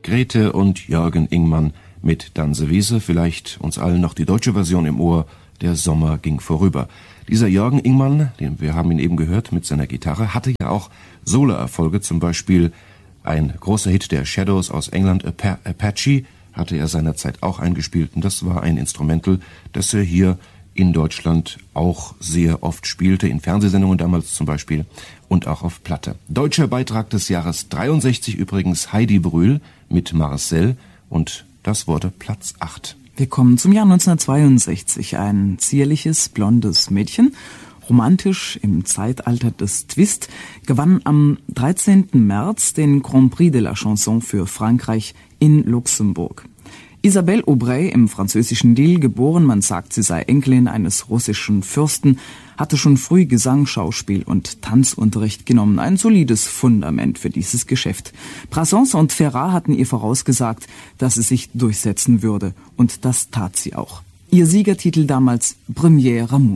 Grete und Jürgen Ingmann mit Danse Wiese, vielleicht uns allen noch die deutsche Version im Ohr, Der Sommer ging vorüber. Dieser Jürgen Ingmann, wir haben ihn eben gehört mit seiner Gitarre, hatte ja auch Soloerfolge, zum Beispiel ein großer Hit der Shadows aus England, Apache, hatte er seinerzeit auch eingespielt, und das war ein Instrumental, das er hier in Deutschland auch sehr oft spielte, in Fernsehsendungen damals zum Beispiel und auch auf Platte. Deutscher Beitrag des Jahres 63 übrigens Heidi Brühl mit Marcel, und das wurde Platz 8. Wir kommen zum Jahr 1962. Ein zierliches, blondes Mädchen, romantisch im Zeitalter des Twist, gewann am 13. März den Grand Prix de la Chanson für Frankreich in Luxemburg. Isabelle Aubray, im französischen Lille geboren, man sagt, sie sei Enkelin eines russischen Fürsten, hatte schon früh Gesang, Schauspiel und Tanzunterricht genommen. Ein solides Fundament für dieses Geschäft. Brassens und Ferrat hatten ihr vorausgesagt, dass sie sich durchsetzen würde. Und das tat sie auch. Ihr Siegertitel damals, Première Amour.